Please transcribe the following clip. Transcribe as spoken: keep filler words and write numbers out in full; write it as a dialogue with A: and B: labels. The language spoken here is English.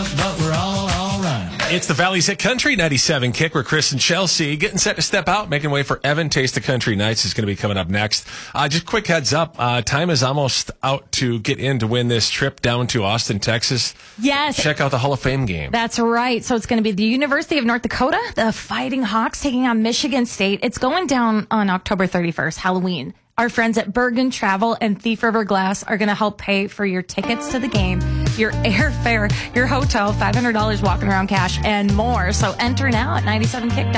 A: but we're all all right.
B: It's the Valley's Hit Country ninety-seven Kick. We're Chris and Chelsea getting set to step out, making way for Evan. Taste of Country Nights is going to be coming up next. Uh, just quick heads up. Uh, time is almost out to get in to win this trip down to Austin, Texas.
C: Yes.
B: Check out the Hall of Fame game.
C: That's right. So it's going to be the University of North Dakota, the Fighting Hawks taking on Michigan State. It's going down on October thirty-first, Halloween. Our friends at Bergen Travel and Thief River Glass are going to help pay for your tickets to the game, your airfare, your hotel, five hundred dollars walking around cash, and more. So enter now at ninety seven kick dot com.